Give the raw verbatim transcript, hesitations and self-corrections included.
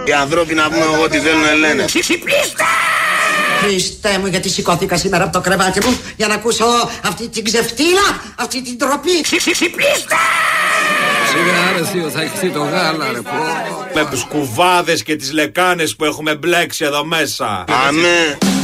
Οι ανθρώποι να πούμε εγώ τι θέλουν να λένε. Ξυπνήστε! Χριστέ μου, γιατί σηκώθηκα σήμερα από το κρεβάτι μου για να ακούσω αυτή την ξεφτύλα, αυτή την ντροπή. Ξυπνήστε! Σιγά ρε θείο, θα χυθεί το γάλα ρε πω. Με τους κουβάδες και τις λεκάνες που έχουμε μπλέξει εδώ μέσα. Αμέ.